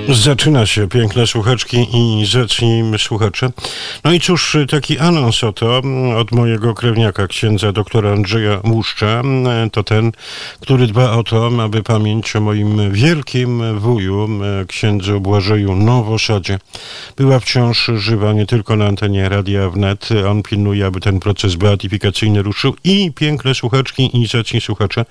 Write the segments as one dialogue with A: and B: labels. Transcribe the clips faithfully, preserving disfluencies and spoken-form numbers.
A: Zaczyna się, piękne słuchaczki i zacznijmy słuchacze. No i cóż, taki anons oto od mojego krewniaka, księdza doktora Andrzeja Łuszcza. To ten, który dba o to, aby pamięć o moim wielkim wuju, księdzu Błażeju Nowosadzie, była wciąż żywa, nie tylko na antenie Radia Wnet. On pilnuje, aby ten proces beatyfikacyjny ruszył. I piękne słuchaczki i zacni słuchacze,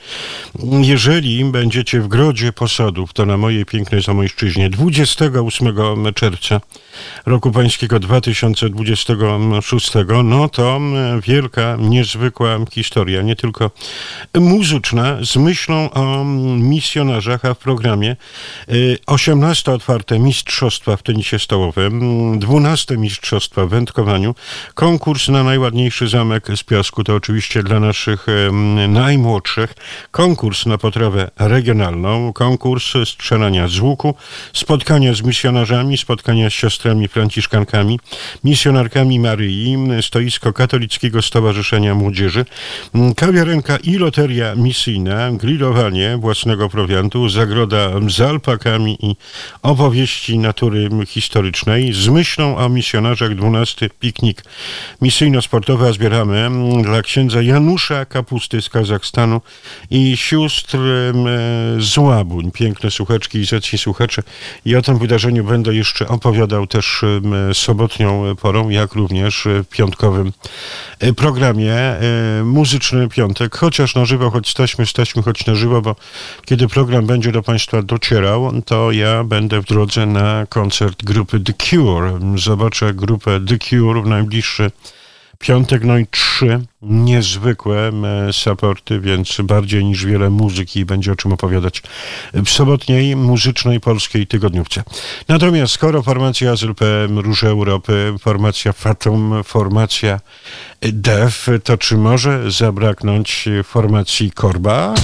A: jeżeli będziecie w Grodzie Posadów, to na mojej pięknej Zamojszczyźnie, dwudziestego ósmego czerwca roku pańskiego dwa tysiące dwudziestego szóstego, no to wielka, niezwykła historia, nie tylko muzyczna, z myślą o misjonarzach, a w programie osiemnaste otwarte mistrzostwa w tenisie stołowym, dwunaste mistrzostwa w wędkowaniu, konkurs na najładniejszy zamek z piasku, to oczywiście dla naszych najmłodszych, konkurs na potrawę regionalną, konkurs strzelania z łuku, spotkania z misjonarzami, spotkania z siostrami franciszkankami, misjonarkami Maryi, stoisko Katolickiego Stowarzyszenia Młodzieży, kawiarenka i loteria misyjna, grillowanie własnego prowiantu, zagroda z alpakami i opowieści natury historycznej. Z myślą o misjonarzach dwunasty piknik misyjno-sportowy, a zbieramy dla księdza Janusza Kapusty z Kazachstanu i sióstr z Łabuń. Piękne słuchaczki i zacni słuchacze. I o tym wydarzeniu będę jeszcze opowiadał też sobotnią porą, jak również w piątkowym programie Muzyczny Piątek. Chociaż na żywo, choć staśmy, staśmy choć na żywo, bo kiedy program będzie do Państwa docierał, to ja będę w drodze na koncert grupy The Cure. Zobaczę grupę The Cure w najbliższy piątek, no i trzy niezwykłe supporty, więc bardziej niż wiele muzyki będzie o czym opowiadać w sobotniej muzycznej polskiej tygodniówce. Natomiast skoro formacja A Z L P, Róże Europy, formacja Fatum, formacja D E F, to czy może zabraknąć formacji Korba?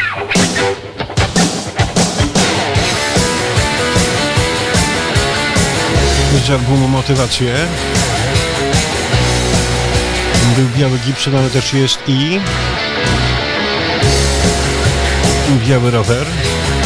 A: Z albumu Motywacje. Był biały Gibson, ale też jest i biały rower.